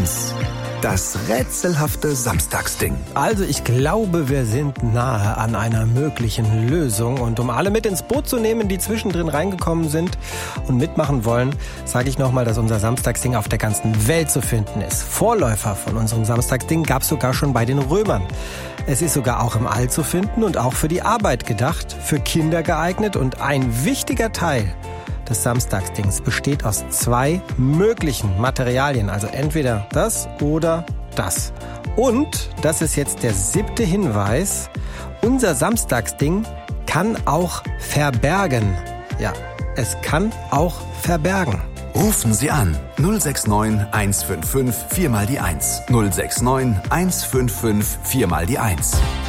1. Das rätselhafte Samstagsding. Also ich glaube, wir sind nahe an einer möglichen Lösung. Und um alle mit ins Boot zu nehmen, die zwischendrin reingekommen sind und mitmachen wollen, sage ich nochmal, dass unser Samstagsding auf der ganzen Welt zu finden ist. Vorläufer von unserem Samstagsding gab es sogar schon bei den Römern. Es ist sogar auch im All zu finden und auch für die Arbeit gedacht, für Kinder geeignet. Und ein wichtiger Teil des Samstagsdings besteht aus 2 möglichen Materialien. Also entweder das oder das. Und, das ist jetzt der 7. Hinweis, unser Samstagsding kann auch verbergen. Ja, es kann auch verbergen. Rufen Sie an 069 155 4 mal die 1. 069 155 4 mal die 1.